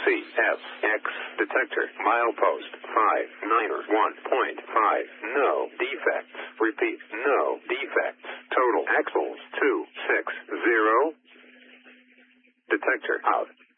CSX detector. Milepost 591.5. No defects. Repeat, no defects. Total axles 260. Detector out.